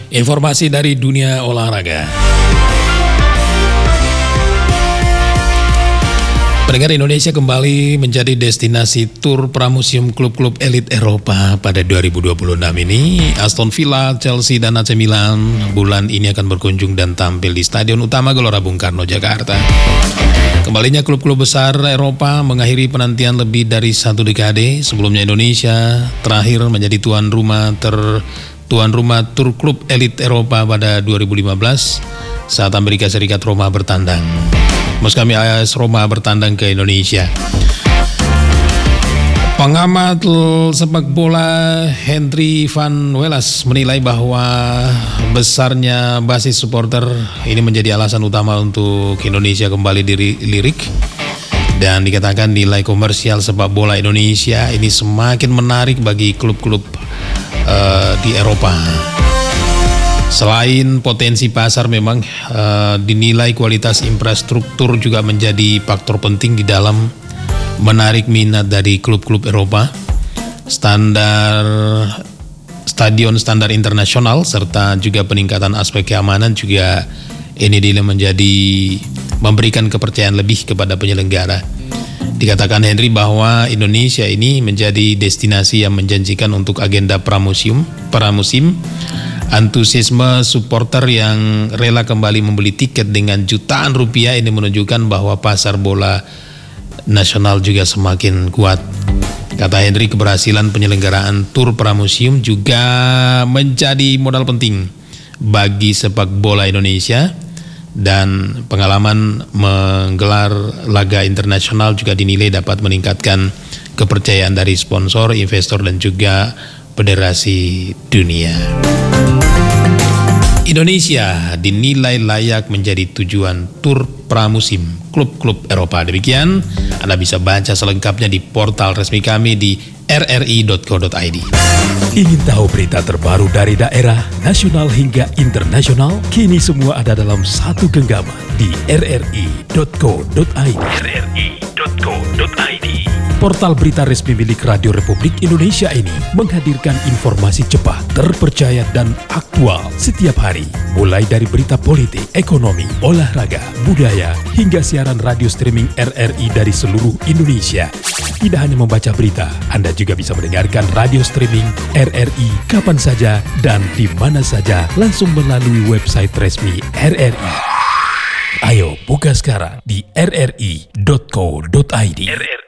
Informasi dari dunia olahraga. Pendengar, Indonesia kembali menjadi destinasi tur pramusim klub-klub elit Eropa pada 2026 ini. Aston Villa, Chelsea, dan AC Milan bulan ini akan berkunjung dan tampil di Stadion Utama Gelora Bung Karno, Jakarta. Kembalinya klub-klub besar Eropa mengakhiri penantian lebih dari satu dekade. Sebelumnya Indonesia terakhir menjadi tuan rumah tur klub elit Eropa pada 2015 saat Amerika Serikat Roma bertandang. Maksud kami AS Roma bertandang ke Indonesia. Pengamat sepak bola Henry Van Welas menilai bahwa besarnya basis supporter ini menjadi alasan utama untuk Indonesia kembali dilirik. Dan dikatakan nilai komersial sepak bola Indonesia ini semakin menarik bagi klub-klub di Eropa. Selain potensi pasar, memang dinilai kualitas infrastruktur juga menjadi faktor penting di dalam menarik minat dari klub-klub Eropa. Stadion standar internasional serta juga peningkatan aspek keamanan juga ini menjadi memberikan kepercayaan lebih kepada penyelenggara. Dikatakan Henry bahwa Indonesia ini menjadi destinasi yang menjanjikan untuk agenda pramusim. Antusiasme supporter yang rela kembali membeli tiket dengan jutaan rupiah ini menunjukkan bahwa pasar bola nasional juga semakin kuat. Kata Henry, keberhasilan penyelenggaraan tur pramusim juga menjadi modal penting bagi sepak bola Indonesia. Dan pengalaman menggelar laga internasional juga dinilai dapat meningkatkan kepercayaan dari sponsor, investor, dan juga federasi dunia. Indonesia dinilai layak menjadi tujuan tur pramusim klub-klub Eropa. Demikian, Anda bisa baca selengkapnya di portal resmi kami di rri.co.id. Ingin tahu berita terbaru dari daerah, nasional hingga internasional? Kini semua ada dalam satu genggaman di rri.co.id. rri.co.id. Portal berita resmi milik Radio Republik Indonesia ini menghadirkan informasi cepat, terpercaya, dan aktual setiap hari. Mulai dari berita politik, ekonomi, olahraga, budaya, hingga siaran radio streaming RRI dari seluruh Indonesia. Tidak hanya membaca berita, Anda juga bisa mendengarkan radio streaming RRI kapan saja dan di mana saja langsung melalui website resmi RRI. Ayo buka sekarang di rri.co.id.